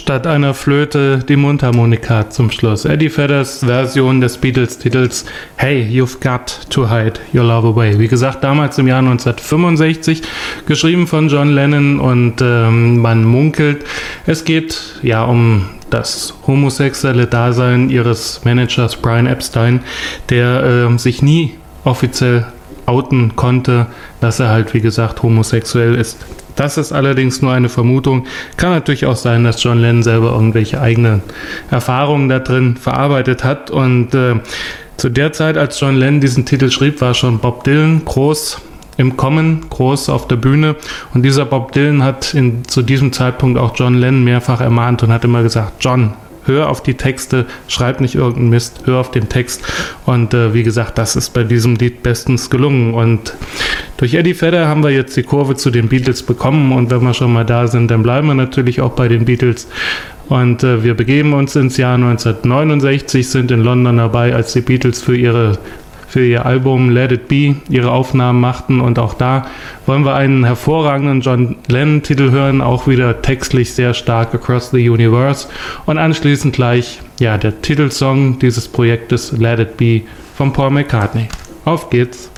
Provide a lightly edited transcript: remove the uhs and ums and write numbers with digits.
statt einer Flöte die Mundharmonika zum Schluss. Eddie Vedders Version des Beatles-Titels Hey, You've Got to Hide Your Love Away. Wie gesagt, damals im Jahr 1965, geschrieben von John Lennon, und man munkelt, es geht ja um das homosexuelle Dasein ihres Managers Brian Epstein, der sich nie offiziell outen konnte, dass er halt, wie gesagt, homosexuell ist. Das ist allerdings nur eine Vermutung. Kann natürlich auch sein, dass John Lennon selber irgendwelche eigenen Erfahrungen da drin verarbeitet hat. Und zu der Zeit, als John Lennon diesen Titel schrieb, war schon Bob Dylan groß im Kommen, groß auf der Bühne. Und dieser Bob Dylan hat zu diesem Zeitpunkt auch John Lennon mehrfach ermahnt und hat immer gesagt: John, hör auf die Texte, schreib nicht irgendeinen Mist, hör auf den Text. Und wie gesagt, das ist bei diesem Lied bestens gelungen. Und durch Eddie Vedder haben wir jetzt die Kurve zu den Beatles bekommen. Und wenn wir schon mal da sind, dann bleiben wir natürlich auch bei den Beatles. Und wir begeben uns ins Jahr 1969, sind in London dabei, als die Beatles für ihr Album Let It Be ihre Aufnahmen machten, und auch da wollen wir einen hervorragenden John Lennon-Titel hören, auch wieder textlich sehr stark, Across the Universe, und anschließend gleich der Titelsong dieses Projektes Let It Be von Paul McCartney. Auf geht's!